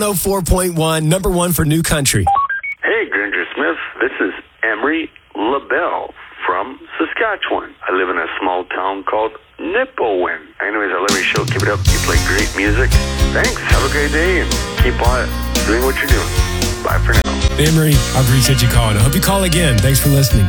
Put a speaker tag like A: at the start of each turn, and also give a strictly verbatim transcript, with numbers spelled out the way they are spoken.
A: oh four point one, number one for new country.
B: Hey, Ginger Smith. This is Emery LaBelle from Saskatchewan. I live in a small town called Nipawin. Anyways, I love your show. Keep it up. You play great music. Thanks. Have a great day and keep on doing what you're doing. Bye for now.
A: Emery, I appreciate you calling. I hope you call again. Thanks for listening.